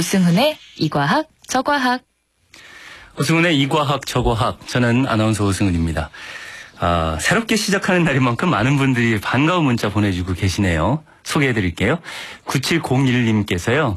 오승훈의 이과학 저과학. 오승훈의 이과학 저과학. 저는 아나운서 오승훈입니다. 새롭게 시작하는 날인 만큼 많은 분들이 반가운 문자 보내주고 계시네요. 소개해드릴게요. 9701님께서요.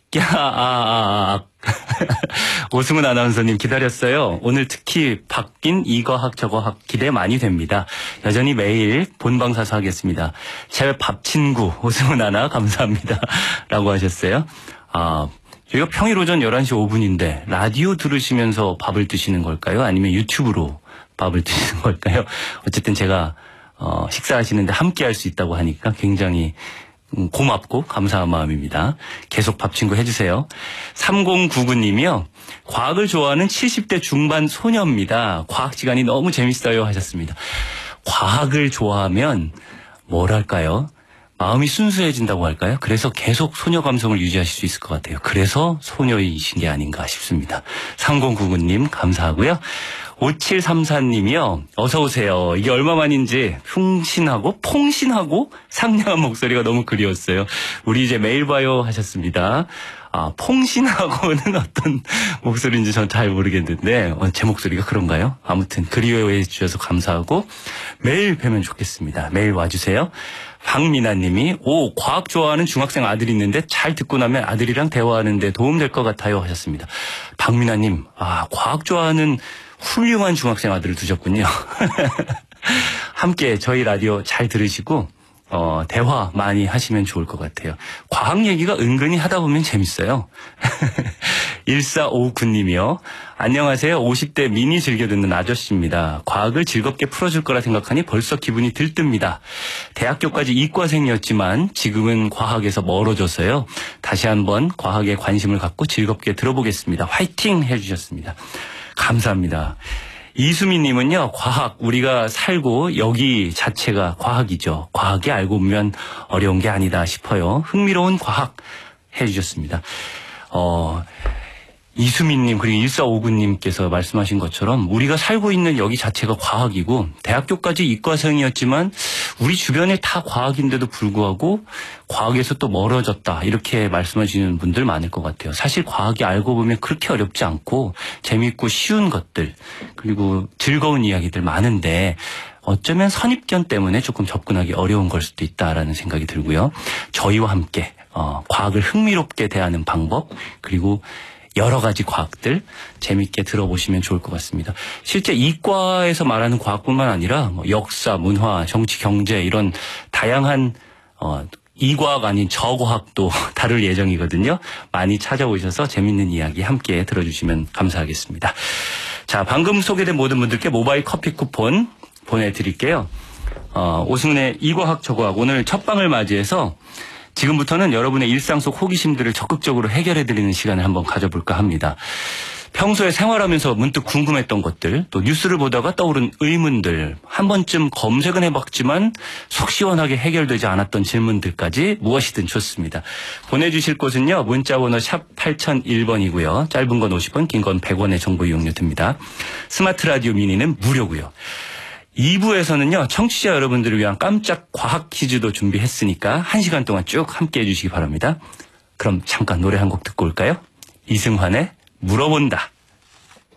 오승훈 아나운서님 기다렸어요. 오늘 특히 바뀐 이과학 저과학 기대 많이 됩니다. 여전히 매일 본방사수 하겠습니다. 제 밥 친구 오승훈 아나 감사합니다. 라고 하셨어요. 저희가 평일 오전 11시 5분인데 라디오 들으시면서 밥을 드시는 걸까요? 아니면 유튜브로 밥을 드시는 걸까요? 어쨌든 제가 식사하시는데 함께 할 수 있다고 하니까 굉장히 고맙고 감사한 마음입니다. 계속 밥 친구 해주세요. 3099님이요. 과학을 좋아하는 70대 중반 소녀입니다. 과학 시간이 너무 재밌어요 하셨습니다. 과학을 좋아하면 뭐랄까요? 마음이 순수해진다고 할까요? 그래서 계속 소녀 감성을 유지하실 수 있을 것 같아요. 그래서 소녀이신 게 아닌가 싶습니다. 3099님 감사하고요. 5734님이요. 어서 오세요. 이게 얼마만인지 흉신하고 퐁신하고 상냥한 목소리가 너무 그리웠어요. 우리 이제 매일 봐요 하셨습니다. 퐁신하고는 어떤 목소리인지 전 잘 모르겠는데 제 목소리가 그런가요? 아무튼 그리워해 주셔서 감사하고 매일 뵈면 좋겠습니다. 매일 와주세요. 박미나님이 과학 좋아하는 중학생 아들이 있는데 잘 듣고 나면 아들이랑 대화하는 데 도움될 것 같아요 하셨습니다. 박미나님, 과학 좋아하는 훌륭한 중학생 아들을 두셨군요. 함께 저희 라디오 잘 들으시고 대화 많이 하시면 좋을 것 같아요. 과학 얘기가 은근히 하다 보면 재밌어요. 1459님이요. 안녕하세요. 50대 미니 즐겨 듣는 아저씨입니다. 과학을 즐겁게 풀어줄 거라 생각하니 벌써 기분이 들뜹니다. 대학교까지 이과생이었지만 지금은 과학에서 멀어져서요. 다시 한번 과학에 관심을 갖고 즐겁게 들어보겠습니다. 화이팅 해주셨습니다. 감사합니다. 이수민님은요, 과학, 우리가 살고 여기 자체가 과학이죠. 과학이 알고 보면 어려운 게 아니다 싶어요. 흥미로운 과학 해주셨습니다. 이수민님 그리고 1459님께서 말씀하신 것처럼 우리가 살고 있는 여기 자체가 과학이고 대학교까지 이과생이었지만 우리 주변에 다 과학인데도 불구하고 과학에서 또 멀어졌다 이렇게 말씀하시는 분들 많을 것 같아요. 사실 과학이 알고 보면 그렇게 어렵지 않고 재미있고 쉬운 것들 그리고 즐거운 이야기들 많은데 어쩌면 선입견 때문에 조금 접근하기 어려운 걸 수도 있다라는 생각이 들고요. 저희와 함께 과학을 흥미롭게 대하는 방법 그리고 여러 가지 과학들 재밌게 들어보시면 좋을 것 같습니다. 실제 이과에서 말하는 과학뿐만 아니라 역사, 문화, 정치, 경제 이런 다양한 이과학 아닌 저과학도 다룰 예정이거든요. 많이 찾아오셔서 재밌는 이야기 함께 들어주시면 감사하겠습니다. 자, 방금 소개된 모든 분들께 모바일 커피 쿠폰 보내드릴게요. 오승훈의 이과학 저과학 오늘 첫 방을 맞이해서 지금부터는 여러분의 일상 속 호기심들을 적극적으로 해결해드리는 시간을 한번 가져볼까 합니다. 평소에 생활하면서 문득 궁금했던 것들, 또 뉴스를 보다가 떠오른 의문들, 한 번쯤 검색은 해봤지만 속 시원하게 해결되지 않았던 질문들까지 무엇이든 좋습니다. 보내주실 곳은요. 문자번호 샵 8001번이고요. 짧은 건 50원, 긴 건 100원의 정보 이용료 듭니다. 스마트 라디오 미니는 무료고요. 2부에서는요. 청취자 여러분들을 위한 깜짝 과학 퀴즈도 준비했으니까 1시간 동안 쭉 함께해 주시기 바랍니다. 그럼 잠깐 노래 한 곡 듣고 올까요? 이승환의 물어본다.